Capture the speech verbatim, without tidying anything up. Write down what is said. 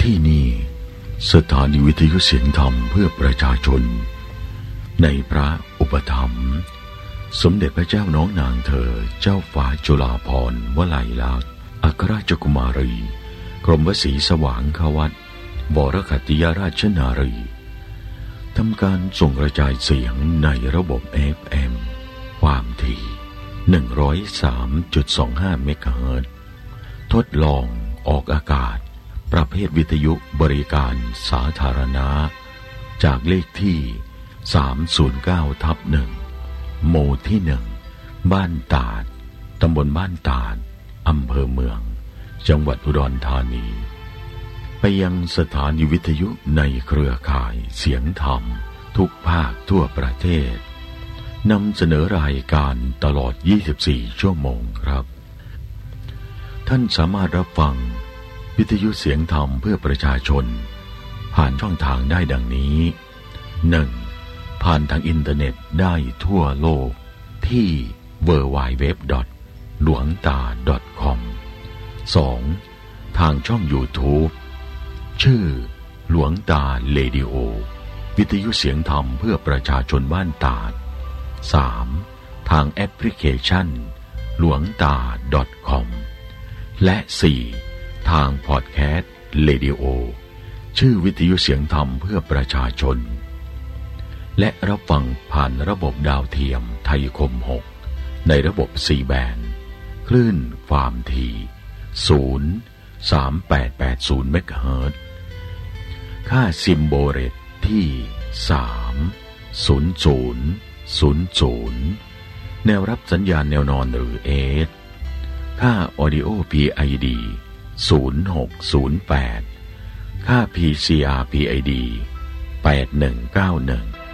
ที่นี่สถานีวิทยุเสียงธรรมเพื่อประชาชนในพระอุปถัมภ์สมเด็จพระเจ้าน้องนางเธอเจ้าฟ้าจุฬาภรณ์วลัยลักษณ์อัครราชกุมารีกรมวสีสว่างควัตรวรคัตติยราชนารีทำการส่งกระจายเสียงในระบบ เอฟ เอ็ม ความถี่ หนึ่งร้อยสามจุดสองห้า เมกะเฮิรตซ์ทดลองออกอากาศประเภทวิทยุบริการสาธารณะจากเลขที่ สามศูนย์เก้าทับหนึ่ง หมู่ที่หนึ่งบ้านตาดตำบลบ้านตาดอำเภอเมืองจังหวัดอุดรธานีไปยังสถานีวิทยุในเครือข่ายเสียงธรรมทุกภาคทั่วประเทศนำเสนอรายการตลอดยี่สิบสี่ชั่วโมงครับท่านสามารถรับฟังวิทยุเสียงธรรมเพื่อประชาชนผ่านช่องทางได้ดังนี้ หนึ่ง ผ่านทางอินเทอร์เน็ตได้ทั่วโลกที่ ดับเบิลยู ดับเบิลยู ดับเบิลยู ดอท หลวงตา ดอท คอม สอง ทางช่อง YouTube ชื่อหลวงตาเรดิโอวิทยุเสียงธรรมเพื่อประชาชนบ้านตาด สาม ทางแอปพลิเคชันหลวงตา ดอท คอม และสี่ ทางพอดแคสต์เรดิโอชื่อวิทยุเสียงธรรมเพื่อประชาชนและรับฟังผ่านระบบดาวเทียมไทยคมหกในระบบ ซี แบนด์คลื่นความถี่ ศูนย์ สามแปดแปดศูนย์ เมกะเฮิรตซ์ค่าซิมโบเรตที่ สาม ศูนย์ ศูนย์ ศูนย์ ศูนย์ แนวรับสัญญาณแนวนอนหรือ เอส ค่า Audio พี ไอ ดี ศูนย์ หก ศูนย์ แปด ค่า พี ซี อาร์ พี ไอ ดี แปดหนึ่งเก้าหนึ่ง